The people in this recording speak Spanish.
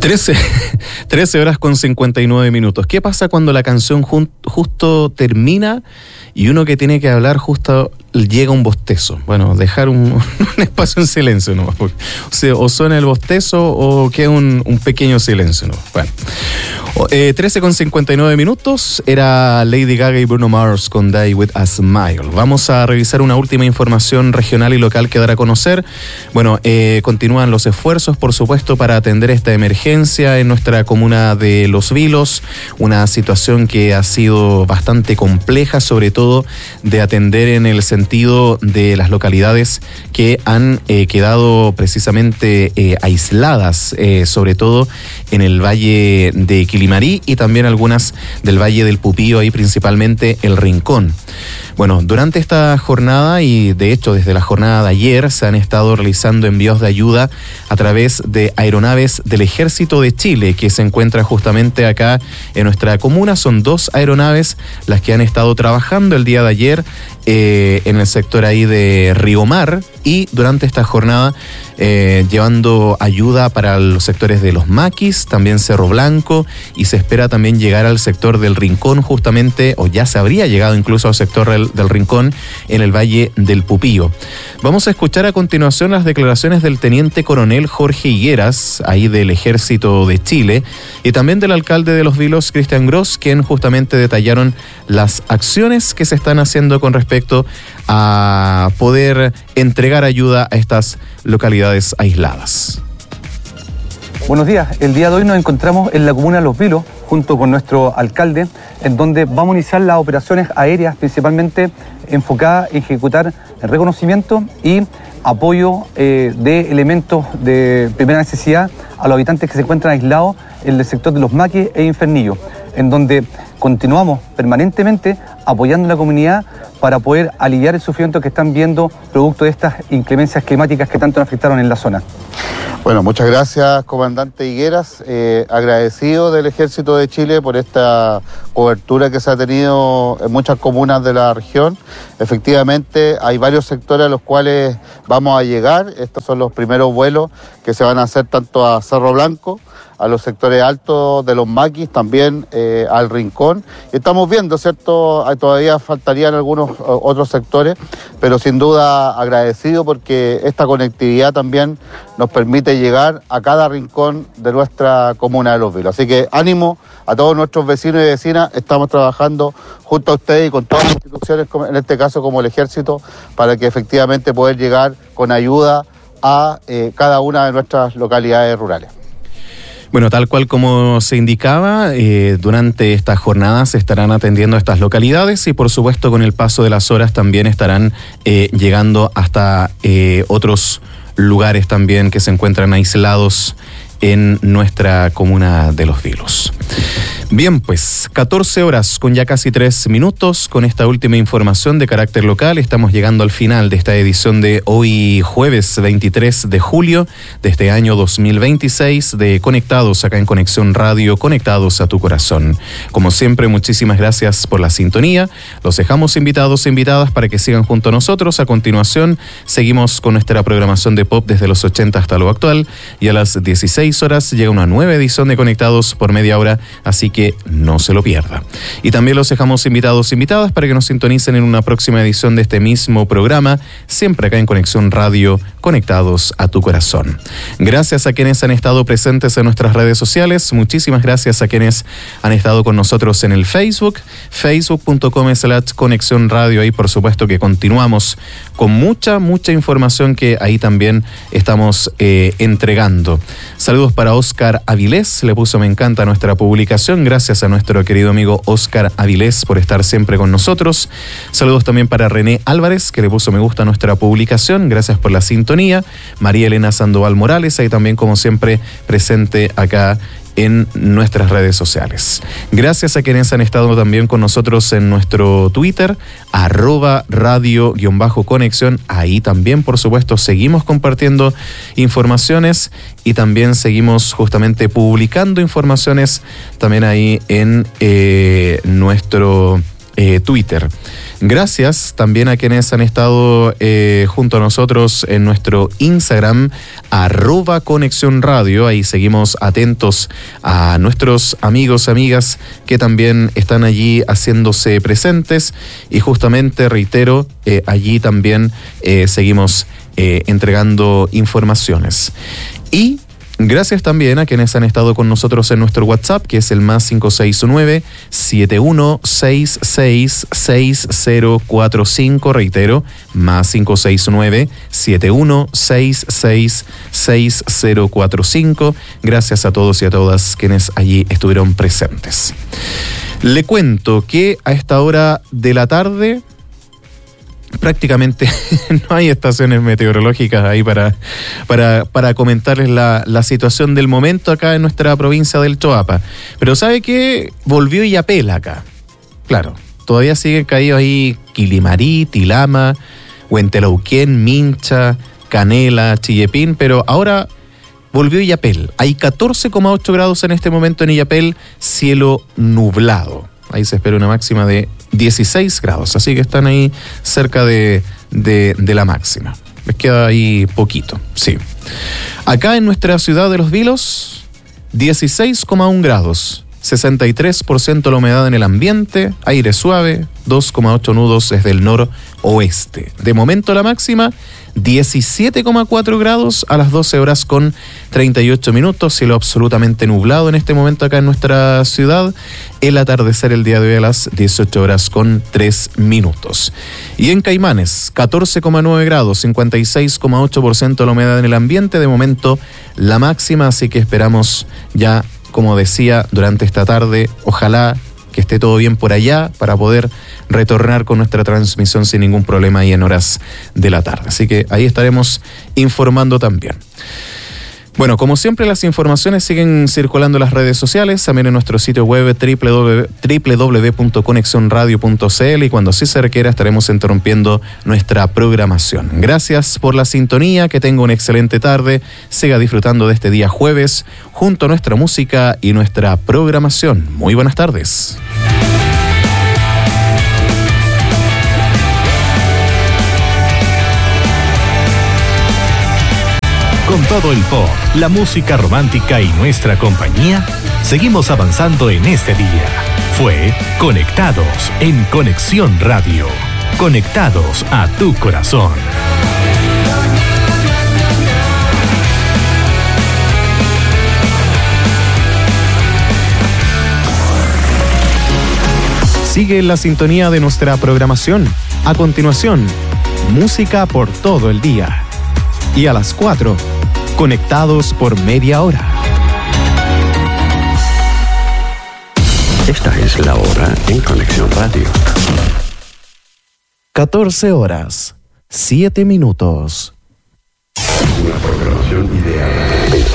13 horas con 59 minutos. ¿Qué pasa cuando la canción justo termina y uno que tiene que hablar justo llega un bostezo? Bueno, dejar un espacio en silencio, ¿no? O suena el bostezo o queda un pequeño silencio, ¿no? Bueno, 13 con 59 minutos, era Lady Gaga y Bruno Mars con Die With A Smile. Vamos a revisar una última información regional y local que dar a conocer. Bueno, continúan los esfuerzos, por supuesto, para atender esta emergencia en nuestra comuna de Los Vilos, una situación que ha sido bastante compleja, sobre todo de atender en el sentido de las localidades que han quedado precisamente aisladas, sobre todo en el Valle de Quilimarí y también algunas del Valle del Pupío, ahí principalmente El Rincón. Bueno, durante esta jornada y de hecho desde la jornada de ayer se han estado realizando envíos de ayuda a través de aeronaves del Ejército de Chile que se encuentra justamente acá en nuestra comuna. Son 2 aeronaves las que han estado trabajando el día de ayer en el sector ahí de Río Mar y durante esta jornada llevando ayuda para los sectores de Los Maquis, también Cerro Blanco, y se espera también llegar al sector del Rincón justamente, o ya se habría llegado incluso al sector del Rincón en el Valle del Pupío. Vamos a escuchar a continuación las declaraciones del teniente coronel Jorge Higueras, ahí del Ejército de Chile, y también del alcalde de Los Vilos, Cristian Gross, quien justamente detallaron las acciones que se están haciendo con respecto a poder entregar ayuda a estas localidades aisladas. Buenos días, el día de hoy nos encontramos en la comuna de Los Vilos junto con nuestro alcalde, en donde vamos a iniciar las operaciones aéreas principalmente enfocadas en ejecutar el reconocimiento y apoyo de elementos de primera necesidad a los habitantes que se encuentran aislados en el sector de Los Maquis e Infernillo, en donde continuamos permanentemente apoyando a la comunidad para poder aliviar el sufrimiento que están viendo producto de estas inclemencias climáticas que tanto nos afectaron en la zona. Bueno, muchas gracias, comandante Higueras. Agradecido del Ejército de Chile por esta cobertura que se ha tenido en muchas comunas de la región. Efectivamente, hay varios sectores a los cuales vamos a llegar. Estos son los primeros vuelos que se van a hacer tanto a Cerro Blanco, a los sectores altos de Los Maquis, también al Rincón. Estamos viendo, ¿cierto? Todavía faltarían algunos otros sectores, pero sin duda agradecido porque esta conectividad también nos permite llegar a cada rincón de nuestra comuna de Los Vilos. Así que ánimo a todos nuestros vecinos y vecinas, estamos trabajando junto a ustedes y con todas las instituciones, en este caso como el Ejército, para que efectivamente poder llegar con ayuda a cada una de nuestras localidades rurales. Bueno, tal cual como se indicaba, durante estas jornadas se estarán atendiendo a estas localidades y por supuesto con el paso de las horas también estarán llegando hasta otros lugares también que se encuentran aislados en nuestra comuna de Los Vilos. Bien, pues 14 horas con ya casi 3 minutos. Con esta última información de carácter local estamos llegando al final de esta edición de hoy jueves 23 de julio de este año 2026 de Conectados acá en Conexión Radio, conectados a tu corazón. Como siempre, muchísimas gracias por la sintonía. Los dejamos invitados e invitadas para que sigan junto a nosotros. A continuación, seguimos con nuestra programación de pop desde los 80 hasta lo actual y a las 16 horas llega una nueva edición de Conectados por media hora, así que no se lo pierda. Y también los dejamos invitados e invitadas para que nos sintonicen en una próxima edición de este mismo programa, siempre acá en Conexión Radio, conectados a tu corazón. Gracias a quienes han estado presentes en nuestras redes sociales, muchísimas gracias a quienes han estado con nosotros en el Facebook, facebook.com/Conexión Radio. Ahí por supuesto que continuamos con mucha información que ahí también estamos entregando. Saludos para Oscar Avilés, le puso me encanta a nuestra publicación. Gracias a nuestro querido amigo Oscar Avilés por estar siempre con nosotros. Saludos también para René Álvarez, que le puso me gusta a nuestra publicación. Gracias por la sintonía. María Elena Sandoval Morales, ahí también como siempre presente acá en nuestras redes sociales. Gracias a quienes han estado también con nosotros en nuestro Twitter, @radio_conexión. Ahí también, por supuesto, seguimos compartiendo informaciones y también seguimos justamente publicando informaciones también ahí en nuestro Twitter. Gracias también a quienes han estado junto a nosotros en nuestro Instagram, @Conexión Radio. Ahí seguimos atentos a nuestros amigos, amigas que también están allí haciéndose presentes. Y justamente, reitero, allí también seguimos entregando informaciones. Y gracias también a quienes han estado con nosotros en nuestro WhatsApp, que es el +569 7166 6045. Reitero, +569 7166 6045. Gracias a todos y a todas quienes allí estuvieron presentes. Le cuento que a esta hora de la tarde prácticamente no hay estaciones meteorológicas ahí para comentarles la situación del momento acá en nuestra provincia del Choapa. Pero ¿sabe qué? Volvió Illapel acá. Claro, todavía siguen caídos ahí Quilimarí, Tilama, Huentelauquén, Mincha, Canela, Chillepín, pero ahora volvió Illapel. Hay 14,8 grados en este momento en Illapel, cielo nublado. Ahí se espera una máxima de 16 grados, así que están ahí cerca de la máxima. Les queda ahí poquito, sí. Acá en nuestra ciudad de Los Vilos, 16,1 grados, 63% la humedad en el ambiente, aire suave, 2,8 nudos desde el noroeste. De momento la máxima, 17,4 grados a las 12 horas con 38 minutos, cielo absolutamente nublado en este momento acá en nuestra ciudad. El atardecer el día de hoy a las 18 horas con 3 minutos. Y en Caimanes, 14,9 grados, 56,8% la humedad en el ambiente, de momento la máxima, así que esperamos ya, como decía, durante esta tarde, ojalá que esté todo bien por allá para poder retornar con nuestra transmisión sin ningún problema ahí en horas de la tarde. Así que ahí estaremos informando también. Bueno, como siempre, las informaciones siguen circulando en las redes sociales, también en nuestro sitio web www.conexionradio.cl, y cuando así se requiera estaremos interrumpiendo nuestra programación. Gracias por la sintonía, que tenga una excelente tarde, siga disfrutando de este día jueves junto a nuestra música y nuestra programación. Muy buenas tardes. Con todo el pop, la música romántica y nuestra compañía, seguimos avanzando en este día. Fue Conectados en Conexión Radio. Conectados a tu corazón. Sigue la sintonía de nuestra programación. A continuación, música por todo el día. Y a las 4, Conectados por media hora. Esta es la hora en Conexión Radio. 14 horas, 7 minutos. Una programación ideal.